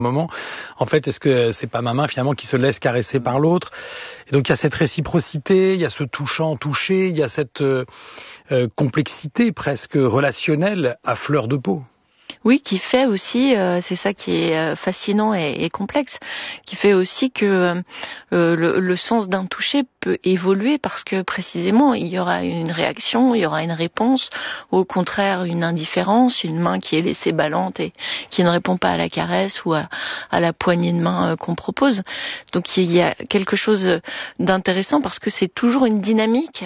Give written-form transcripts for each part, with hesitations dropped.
moment. En fait, est-ce que c'est pas ma main finalement qui se laisse caresser par l'autre? Et donc il y a cette réciprocité, il y a ce toucher, il y a cette complexité presque relationnelle à fleur de peau. Oui, qui fait aussi, c'est ça qui est fascinant et complexe, qui fait aussi que le sens d'un toucher peut évoluer parce que précisément il y aura une réaction, il y aura une réponse, ou au contraire une indifférence, une main qui est laissée ballante et qui ne répond pas à la caresse ou à la poignée de main qu'on propose. Donc il y a quelque chose d'intéressant parce que c'est toujours une dynamique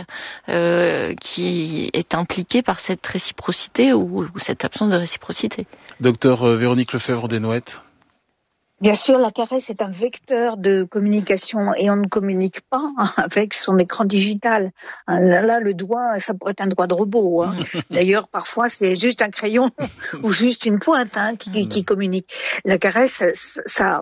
qui est impliquée par cette réciprocité ou cette absence de réciprocité. Docteur Véronique Lefebvre-Desnouettes. Bien sûr, la caresse est un vecteur de communication et on ne communique pas avec son écran digital. Là, le doigt, ça pourrait être un doigt de robot. D'ailleurs, parfois, c'est juste un crayon ou juste une pointe qui communique. La caresse, ça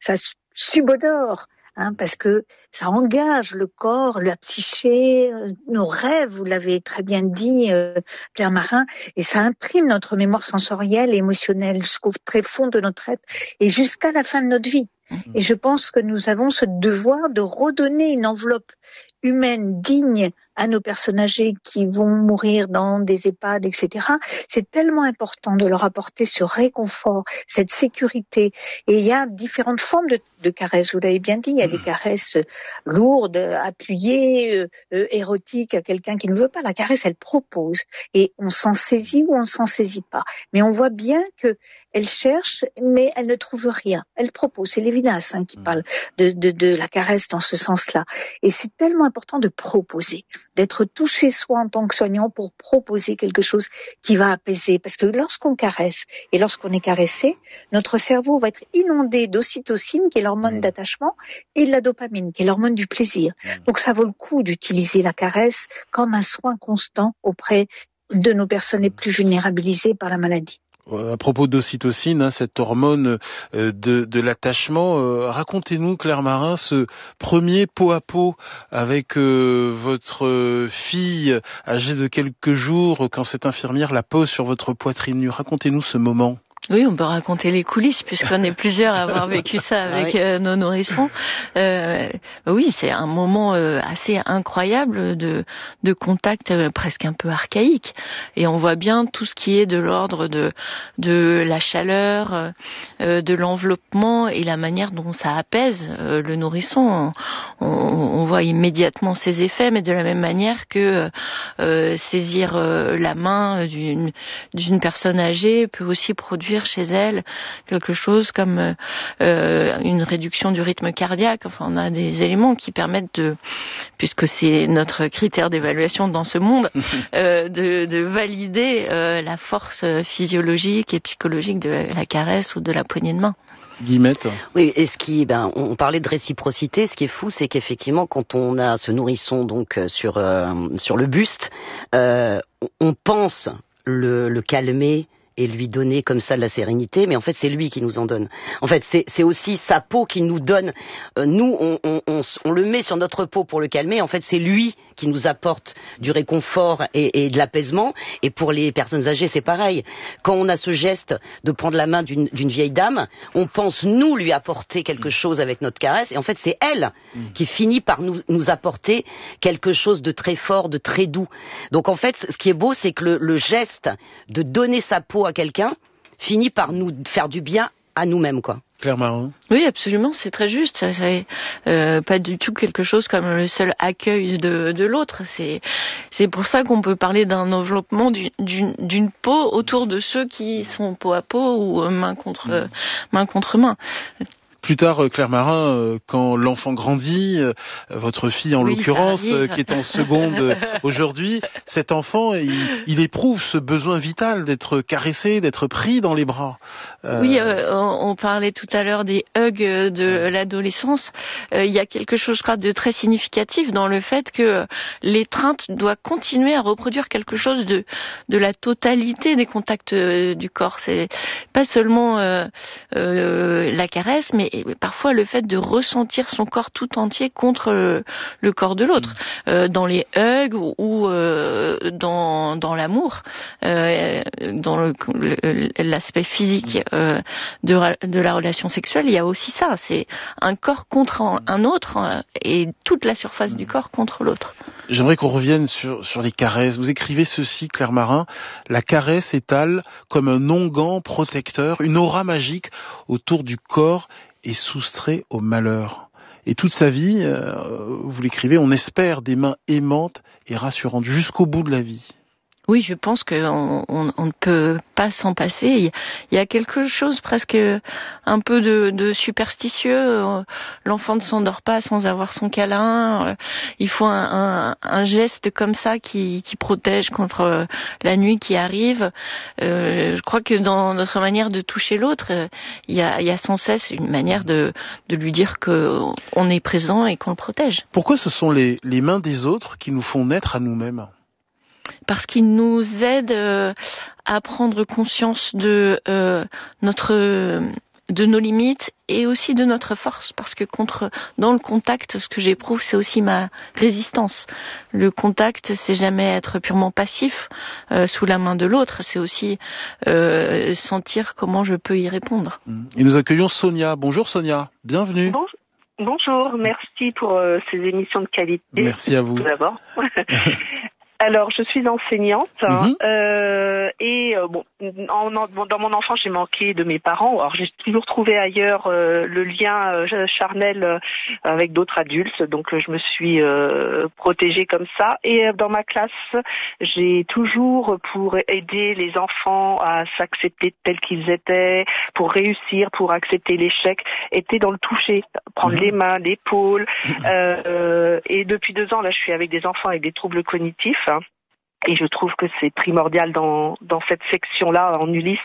subodore. Parce que ça engage le corps, la psyché, nos rêves, vous l'avez très bien dit, Claire Marin, et ça imprime notre mémoire sensorielle et émotionnelle jusqu'au très fond de notre être et jusqu'à la fin de notre vie. Et je pense que nous avons ce devoir de redonner une enveloppe humaine digne à nos personnes âgées qui vont mourir dans des EHPAD, etc. C'est tellement important de leur apporter ce réconfort, cette sécurité. Et il y a différentes formes de caresses, vous l'avez bien dit, il y a des caresses lourdes, appuyées, érotiques à quelqu'un qui ne veut pas. La caresse, elle propose. Et on s'en saisit ou on ne s'en saisit pas. Mais on voit bien qu'elle cherche, mais elle ne trouve rien. Elle propose. C'est Lévinas qui parle de la caresse dans ce sens-là. Et c'est tellement important de proposer, d'être touché soi en tant que soignant pour proposer quelque chose qui va apaiser. Parce que lorsqu'on caresse et lorsqu'on est caressé, notre cerveau va être inondé d'ocytocine, qui est l'hormone d'attachement, et de la dopamine, qui est l'hormone du plaisir. Donc ça vaut le coup d'utiliser la caresse comme un soin constant auprès de nos personnes les plus vulnérabilisées par la maladie. À propos d'ocytocine, cette hormone de l'attachement, racontez-nous, Claire Marin, ce premier pot à pot avec votre fille âgée de quelques jours, quand cette infirmière la pose sur votre poitrine nue. Racontez-nous ce moment. Oui, on peut raconter les coulisses puisqu'on est plusieurs à avoir vécu ça avec nos nourrissons. Oui, c'est un moment assez incroyable de contact presque un peu archaïque. Et on voit bien tout ce qui est de l'ordre de la chaleur, de l'enveloppement et la manière dont ça apaise le nourrisson. On voit immédiatement ses effets, mais de la même manière que saisir la main d'une personne âgée peut aussi produire chez elle quelque chose comme une réduction du rythme cardiaque. Enfin, on a des éléments qui permettent puisque c'est notre critère d'évaluation dans ce monde, de valider la force physiologique et psychologique de la caresse ou de la poignée de main. Guillemette. Oui, et on parlait de réciprocité. Ce qui est fou, c'est qu'effectivement, quand on a ce nourrisson donc sur le buste, on pense le calmer et lui donner comme ça de la sérénité, mais en fait c'est lui qui nous en donne. En fait c'est aussi sa peau qui nous donne. Nous on le met sur notre peau pour le calmer. En fait c'est lui qui nous apporte du réconfort et de l'apaisement. Et pour les personnes âgées c'est pareil. Quand on a ce geste de prendre la main d'une vieille dame, on pense nous lui apporter quelque chose avec notre caresse. Et en fait c'est elle qui finit par nous apporter quelque chose de très fort, de très doux. Donc en fait ce qui est beau c'est que le geste de donner sa peau à quelqu'un finit par nous faire du bien à nous-mêmes, quoi. Claire Marin. Oui, absolument, c'est très juste. Ça, c'est pas du tout quelque chose comme le seul accueil de l'autre. C'est pour ça qu'on peut parler d'un enveloppement d'une peau autour de ceux qui sont peau à peau ou main contre main. Plus tard, Claire Marin, quand l'enfant grandit, votre fille en l'occurrence, qui est en seconde aujourd'hui, cet enfant, il éprouve ce besoin vital d'être caressé, d'être pris dans les bras. Oui, on parlait tout à l'heure des hugs de l'adolescence. Il y a quelque chose, je crois, de très significatif dans le fait que l'étreinte doit continuer à reproduire quelque chose de la totalité des contacts du corps. C'est pas seulement la caresse, mais et parfois le fait de ressentir son corps tout entier contre le corps de l'autre, dans les hugs ou dans l'amour, dans l'aspect physique de la relation sexuelle. Il y a aussi ça, c'est un corps contre un autre et toute la surface du corps contre l'autre. J'aimerais qu'on revienne sur les caresses. Vous écrivez ceci, Claire Marin: la caresse étale comme un onguent protecteur, une aura magique autour du corps et soustrait au malheur. Et toute sa vie, vous l'écrivez, on espère des mains aimantes et rassurantes jusqu'au bout de la vie. Oui, je pense qu'on ne peut pas s'en passer. Il y a quelque chose presque un peu de superstitieux. L'enfant ne s'endort pas sans avoir son câlin. Il faut un geste comme ça qui protège contre la nuit qui arrive. Je crois que dans notre manière de toucher l'autre, il y a sans cesse une manière de lui dire qu'on est présent et qu'on le protège. Pourquoi ce sont les mains des autres qui nous font naître à nous-mêmes ? Parce qu'il nous aide à prendre conscience de nos limites et aussi de notre force, parce que dans le contact, ce que j'éprouve, c'est aussi ma résistance. Le contact, c'est jamais être purement passif sous la main de l'autre, c'est aussi sentir comment je peux y répondre. Et nous accueillons Sonia. Bonjour Sonia, bienvenue. Bonjour, merci pour ces émissions de qualité. Merci à vous. Tout d'abord. Alors, je suis enseignante et dans mon enfance, j'ai manqué de mes parents. Alors, j'ai toujours trouvé ailleurs le lien charnel avec d'autres adultes, donc je me suis protégée comme ça. Et dans ma classe, j'ai toujours, pour aider les enfants à s'accepter tels qu'ils étaient, pour réussir, pour accepter l'échec, été dans le toucher, prendre les mains, l'épaule. Et depuis 2 ans, là, je suis avec des enfants avec des troubles cognitifs. Et je trouve que c'est primordial dans cette section-là, en Ulysse,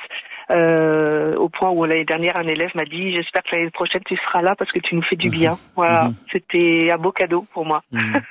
au point où l'année dernière, un élève m'a dit « J'espère que l'année prochaine, tu seras là parce que tu nous fais du bien. » Voilà, c'était un beau cadeau pour moi.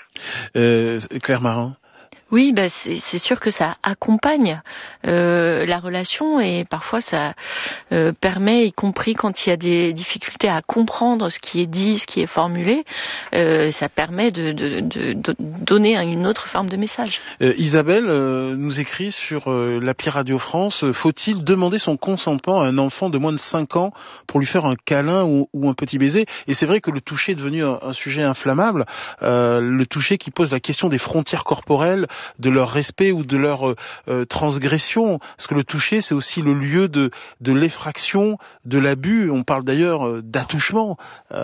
Claire Marin. Oui, c'est sûr que ça accompagne la relation et parfois ça permet, y compris quand il y a des difficultés à comprendre ce qui est dit, ce qui est formulé, ça permet de donner une autre forme de message. Isabelle nous écrit sur l'appli Radio France: faut-il demander son consentement à un enfant de moins de 5 ans pour lui faire un câlin ou un petit baiser? Et c'est vrai que le toucher est devenu un sujet inflammable, le toucher qui pose la question des frontières corporelles, de leur respect ou de leur transgression, parce que le toucher, c'est aussi le lieu de l'effraction, de l'abus. On parle d'ailleurs d'attouchement.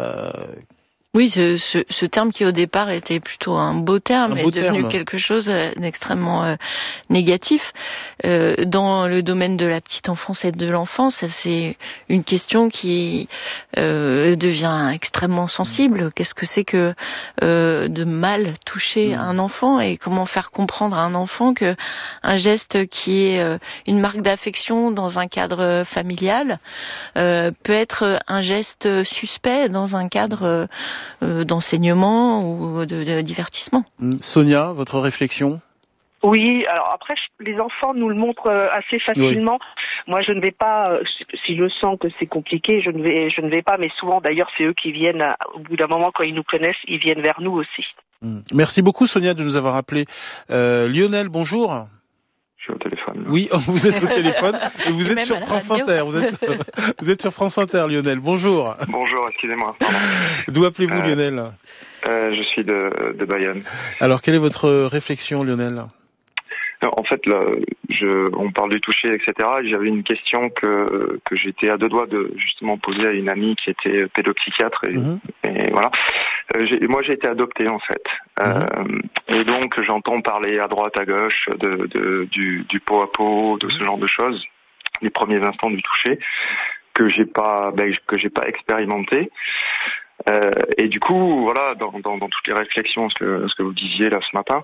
Oui, ce terme qui au départ était plutôt un beau terme est devenu quelque chose d'extrêmement négatif. Dans le domaine de la petite enfance et de l'enfance, c'est une question qui devient extrêmement sensible. Qu'est-ce que c'est que de mal toucher un enfant et comment faire comprendre à un enfant que un geste qui est une marque d'affection dans un cadre familial peut être un geste suspect dans un cadre d'enseignement ou de divertissement. Sonia, votre réflexion? Oui, alors après, les enfants nous le montrent assez facilement. Oui. Moi, je ne vais pas, si je sens que c'est compliqué, je ne vais pas, mais souvent, d'ailleurs, c'est eux qui viennent, au bout d'un moment, quand ils nous connaissent, ils viennent vers nous aussi. Merci beaucoup, Sonia, de nous avoir appelés. Lionel, bonjour. Au téléphone. Oui, vous êtes au téléphone et vous êtes sur France Inter. Vous êtes sur France Inter, Lionel. Bonjour. Bonjour, excusez-moi. Pardon. D'où appelez-vous, Lionel? Je suis de Bayonne. Alors, quelle est votre réflexion, Lionel? En fait, là, on parle du toucher, etc. Et j'avais une question que j'étais à 2 doigts de justement poser à une amie qui était pédopsychiatre et voilà. Moi, j'ai été adopté en fait, et donc j'entends parler à droite, à gauche du pot à pot, de ce genre de choses, les premiers instants du toucher que j'ai pas expérimenté. Et du coup, voilà, dans toutes les réflexions, ce que vous disiez là ce matin,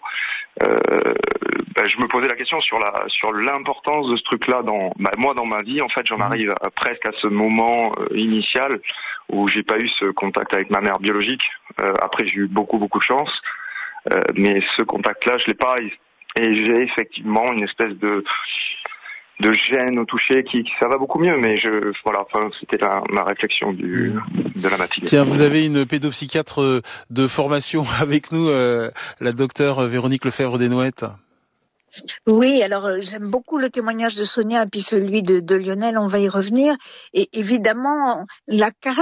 je me posais la question sur l'importance de ce truc-là moi dans ma vie. En fait, j'en arrive presque à ce moment initial où j'ai pas eu ce contact avec ma mère biologique. Après, j'ai eu beaucoup de chance, mais ce contact-là, je l'ai pas. Et j'ai effectivement une espèce de gêne au toucher, ça va beaucoup mieux, mais c'était ma réflexion de la matinée. Tiens, vous avez une pédopsychiatre de formation avec nous, la docteure Véronique Lefebvre-Desnouettes. Oui, alors j'aime beaucoup le témoignage de Sonia et puis celui de Lionel, on va y revenir. Et évidemment, la caresse